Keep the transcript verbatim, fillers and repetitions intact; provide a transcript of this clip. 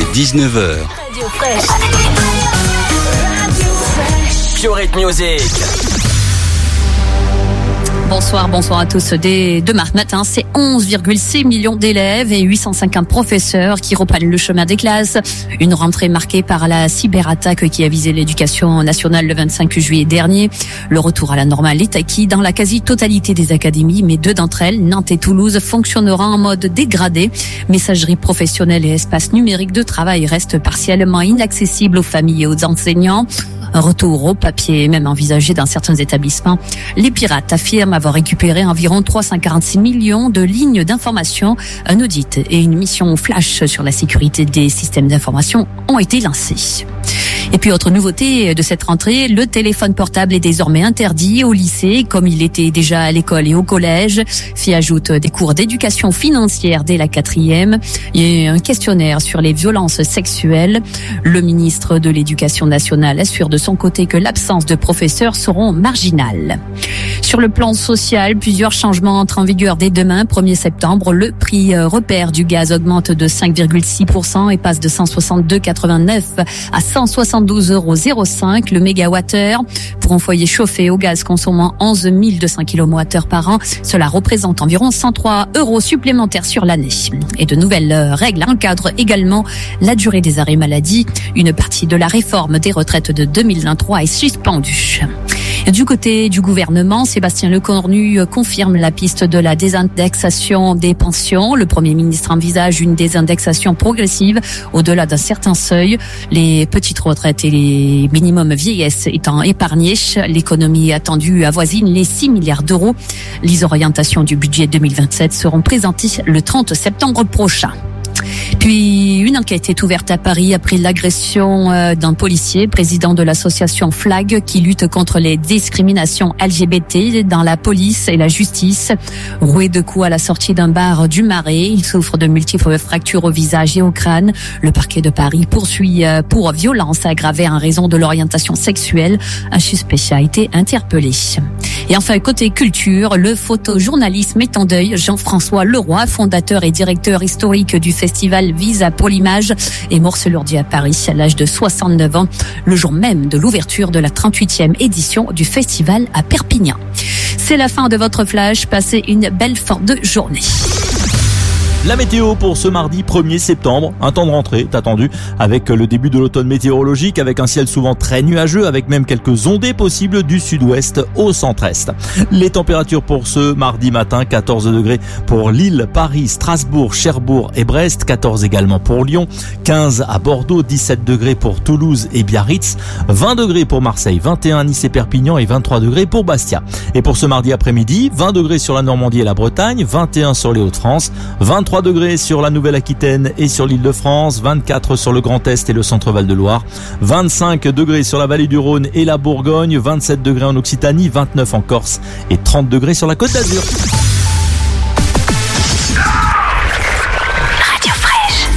dix-neuf heures. Radio Fresh. Pure Hit Music. Bonsoir, bonsoir à tous. Dès demain matin, c'est onze virgule six millions d'élèves et huit cent cinquante professeurs qui reprennent le chemin des classes. Une rentrée marquée par la cyberattaque qui a visé l'éducation nationale le vingt-cinq juillet dernier. Le retour à la normale est acquis dans la quasi-totalité des académies, mais deux d'entre elles, Nantes et Toulouse, fonctionneront en mode dégradé. Messagerie professionnelle et espace numérique de travail restent partiellement inaccessibles aux familles et aux enseignants. Un retour au papier est même envisagé dans certains établissements. Les pirates affirment avoir récupéré environ trois cent quarante-six millions de lignes d'information. Un audit et une mission flash sur la sécurité des systèmes d'information ont été lancés. Et puis, autre nouveauté de cette rentrée, le téléphone portable est désormais interdit au lycée, comme il était déjà à l'école et au collège. S'y ajoutent des cours d'éducation financière dès la quatrième. Il y a un questionnaire sur les violences sexuelles. Le ministre de l'Éducation nationale assure de son côté que l'absence de professeurs seront marginales. Sur le plan social, plusieurs changements entrent en vigueur dès demain, premier septembre. Le prix repère du gaz augmente de cinq virgule six pour cent et passe de cent soixante-deux virgule quatre-vingt-neuf à cent soixante-douze euros zéro cinq le mégawattheure. Pour un foyer chauffé au gaz consommant onze mille deux cents kilowattheures par an, cela représente environ cent trois euros supplémentaires sur l'année. Et de nouvelles règles encadrent également la durée des arrêts maladie. Une partie de la réforme des retraites de deux mille vingt-trois est suspendue. Du côté du gouvernement, Sébastien Lecornu confirme la piste de la désindexation des pensions. Le Premier ministre envisage une désindexation progressive au-delà d'un certain seuil. Les petites retraites et les minimums vieillesse étant épargnés, l'économie attendue avoisine les six milliards d'euros. Les orientations du budget deux mille vingt-sept seront présentées le trente septembre prochain. Puis, une enquête est ouverte à Paris après l'agression d'un policier, président de l'association Flag, qui lutte contre les discriminations L G B T dans la police et la justice. Roué de coups à la sortie d'un bar du Marais, il souffre de multiples fractures au visage et au crâne. Le parquet de Paris poursuit pour violence aggravée en raison de l'orientation sexuelle. Un suspect a été interpellé. Et enfin, côté culture, le photojournalisme est en deuil. Jean-François Leroy, fondateur et directeur historique du festival Visa pour l'image, est mort ce lundi à Paris à l'âge de soixante-neuf ans, le jour même de l'ouverture de la trente-huitième édition du festival à Perpignan. C'est la fin de votre flash. Passez une belle fin de journée. La météo pour ce mardi premier septembre, un temps de rentrée est attendu avec le début de l'automne météorologique, avec un ciel souvent très nuageux, avec même quelques ondées possibles du sud-ouest au centre-est. Les températures pour ce mardi matin, quatorze degrés pour Lille, Paris, Strasbourg, Cherbourg et Brest, quatorze également pour Lyon, quinze à Bordeaux, dix-sept degrés pour Toulouse et Biarritz, vingt degrés pour Marseille, vingt et un à Nice et Perpignan et vingt-trois degrés pour Bastia. Et pour ce mardi après-midi, vingt degrés sur la Normandie et la Bretagne, vingt et un sur les Hauts-de-France, vingt-trois degrés sur la Nouvelle-Aquitaine et sur l'Île-de-France, vingt-quatre sur le Grand Est et le Centre-Val de Loire, vingt-cinq degrés sur la vallée du Rhône et la Bourgogne, vingt-sept degrés en Occitanie, vingt-neuf en Corse et trente degrés sur la Côte d'Azur.